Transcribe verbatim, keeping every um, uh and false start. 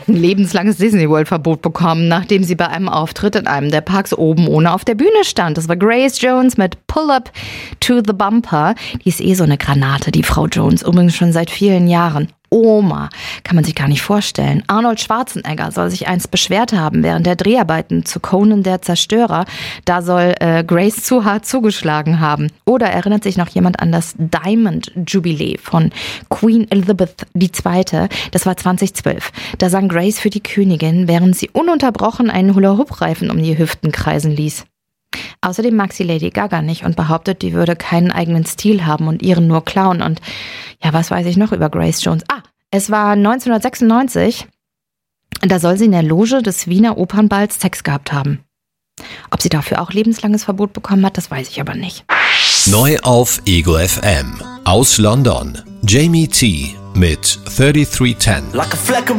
ein lebenslanges Disney World Verbot bekommen, nachdem sie bei einem Auftritt in einem der Parks oben ohne auf der Bühne stand. Das war Grace Jones mit Pull Up to the Bumper. Die ist eh so eine Granate, die Frau Jones, übrigens schon seit vielen Jahren. Oma, kann man sich gar nicht vorstellen. Arnold Schwarzenegger soll sich einst beschwert haben während der Dreharbeiten zu Conan der Zerstörer. Da soll äh, Grace zu hart zugeschlagen haben. Oder erinnert sich noch jemand an das Diamond Jubilee von Queen Elizabeth die Zweite? Das war zwanzig zwölf. Da sang Grace für die Königin, während sie ununterbrochen einen Hula-Hoop-Reifen um die Hüften kreisen ließ. Außerdem mag sie Lady Gaga nicht und behauptet, die würde keinen eigenen Stil haben und ihren nur klauen. Und ja, was weiß ich noch über Grace Jones? Ah, es war neunzehnhundertsechsundneunzig. Da soll sie in der Loge des Wiener Opernballs Sex gehabt haben. Ob sie dafür auch lebenslanges Verbot bekommen hat, das weiß ich aber nicht. Neu auf Ego F M. Aus London. Jamie T. mit thirty-three ten. Like a fleck of